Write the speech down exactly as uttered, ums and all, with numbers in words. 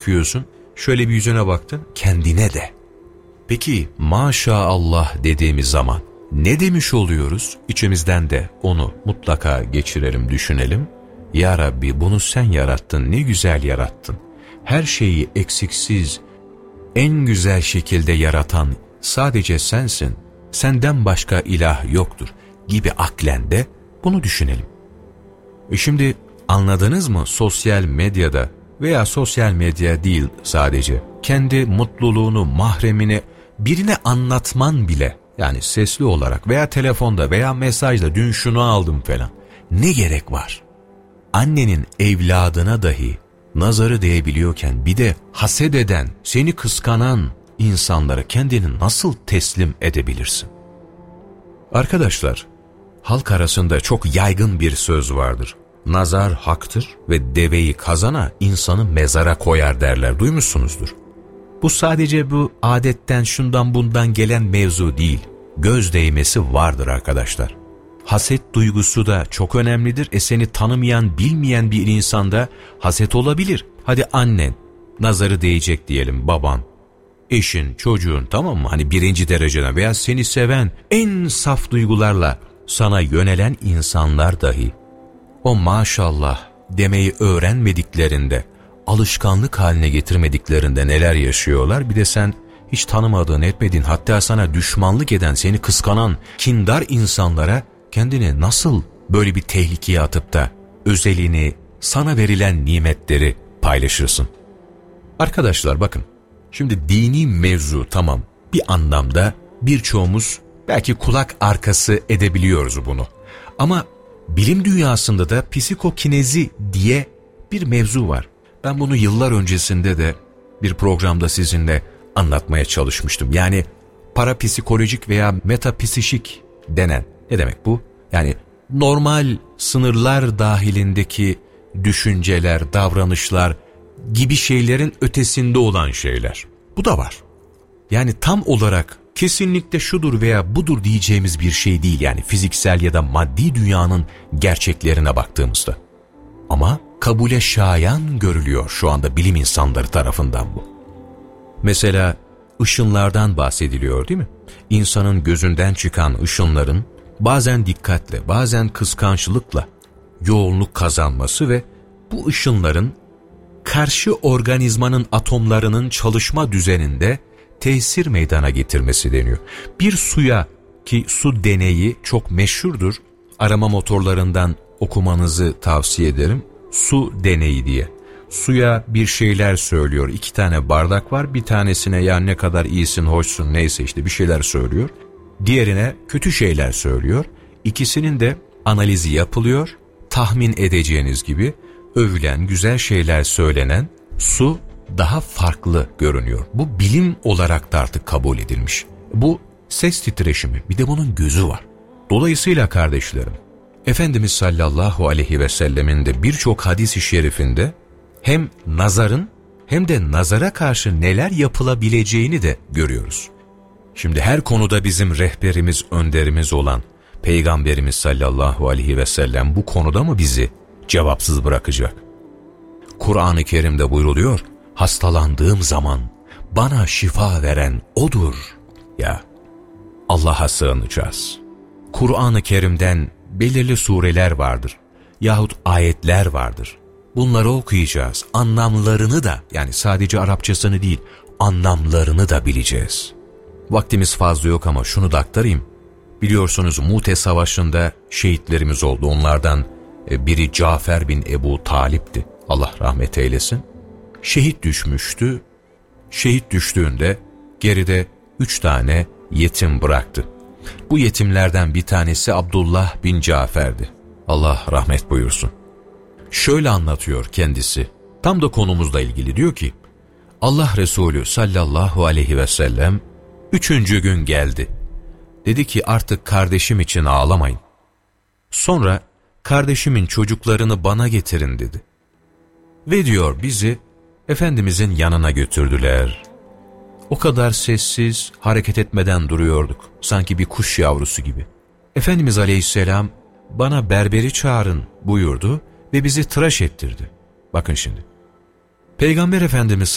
yapıyorsun? Şöyle bir yüzüne baktın, kendine de. Peki maşallah dediğimiz zaman ne demiş oluyoruz? İçimizden de onu mutlaka geçirelim, düşünelim. Ya Rabbi, bunu sen yarattın, ne güzel yarattın. Her şeyi eksiksiz, en güzel şekilde yaratan sadece sensin. Senden başka ilah yoktur gibi aklen de bunu düşünelim. E şimdi anladınız mı? Sosyal medyada veya sosyal medya değil sadece, kendi mutluluğunu, mahremini birine anlatman bile, yani sesli olarak veya telefonda veya mesajda, dün şunu aldım falan, ne gerek var? Annenin evladına dahi nazarı değebiliyorken bir de haset eden, seni kıskanan insanlara kendini nasıl teslim edebilirsin? Arkadaşlar, halk arasında çok yaygın bir söz vardır. Nazar haktır ve deveyi kazana insanı mezara koyar derler. Duymuşsunuzdur. Bu sadece bu adetten, şundan bundan gelen mevzu değil. Göz değmesi vardır arkadaşlar. Haset duygusu da çok önemlidir. E seni tanımayan, bilmeyen bir insanda haset olabilir. Hadi annen, nazarı değecek diyelim, baban, eşin, çocuğun, tamam mı? Hani birinci dereceden veya seni seven, en saf duygularla sana yönelen insanlar dahi o maşallah demeyi öğrenmediklerinde, alışkanlık haline getirmediklerinde neler yaşıyorlar? Bir de sen hiç tanımadığın, etmediğin, hatta sana düşmanlık eden, seni kıskanan, kindar insanlara kendini nasıl böyle bir tehlikeye atıp da özelini, sana verilen nimetleri paylaşırsın? Arkadaşlar bakın, şimdi dini mevzu tamam, bir anlamda birçoğumuz belki kulak arkası edebiliyoruz bunu. Ama bilim dünyasında da psikokinezi diye bir mevzu var. Ben bunu yıllar öncesinde de bir programda sizinle anlatmaya çalışmıştım. Yani parapsikolojik veya metapsişik denen, ne demek bu? Yani normal sınırlar dahilindeki düşünceler, davranışlar gibi şeylerin ötesinde olan şeyler. Bu da var. Yani tam olarak kesinlikle şudur veya budur diyeceğimiz bir şey değil, yani fiziksel ya da maddi dünyanın gerçeklerine baktığımızda. Ama kabule şayan görülüyor şu anda bilim insanları tarafından bu. Mesela ışınlardan bahsediliyor değil mi? İnsanın gözünden çıkan ışınların bazen dikkatle, bazen kıskançlıkla yoğunluk kazanması ve bu ışınların karşı organizmanın atomlarının çalışma düzeninde tesir meydana getirmesi deniyor. Bir suya, ki su deneyi çok meşhurdur, arama motorlarından okumanızı tavsiye ederim. Su deneyi diye. Suya bir şeyler söylüyor. İki tane bardak var. Bir tanesine ya ne kadar iyisin, hoşsun, neyse işte bir şeyler söylüyor. Diğerine kötü şeyler söylüyor. İkisinin de analizi yapılıyor. Tahmin edeceğiniz gibi övülen, güzel şeyler söylenen su daha farklı görünüyor. Bu bilim olarak da artık kabul edilmiş. Bu ses titreşimi, bir de bunun gözü var. Dolayısıyla kardeşlerim, Efendimiz sallallahu aleyhi ve sellemin de birçok hadis-i şerifinde hem nazarın hem de nazara karşı neler yapılabileceğini de görüyoruz. Şimdi her konuda bizim rehberimiz, önderimiz olan Peygamberimiz sallallahu aleyhi ve sellem bu konuda mı bizi cevapsız bırakacak? Kur'an-ı Kerim'de buyruluyor, hastalandığım zaman bana şifa veren O'dur. Ya, Allah'a sığınacağız. Kur'an-ı Kerim'den belirli sureler vardır yahut ayetler vardır. Bunları okuyacağız. Anlamlarını da, yani sadece Arapçasını değil, anlamlarını da bileceğiz. Vaktimiz fazla yok ama şunu da aktarayım. Biliyorsunuz Mu'te Savaşı'nda şehitlerimiz oldu. Onlardan biri Cafer bin Ebu Talip'ti. Allah rahmet eylesin. Şehit düşmüştü. Şehit düştüğünde geride üç tane yetim bıraktı. Bu yetimlerden bir tanesi Abdullah bin Cafer'di. Allah rahmet buyursun. Şöyle anlatıyor kendisi. Tam da konumuzla ilgili, diyor ki, Allah Resulü sallallahu aleyhi ve sellem üçüncü gün geldi. Dedi ki artık kardeşim için ağlamayın. Sonra kardeşimin çocuklarını bana getirin dedi. Ve diyor bizi Efendimizin yanına götürdüler. O kadar sessiz, hareket etmeden duruyorduk. Sanki bir kuş yavrusu gibi. Efendimiz aleyhisselam bana berberi çağırın buyurdu ve bizi tıraş ettirdi. Bakın şimdi. Peygamber Efendimiz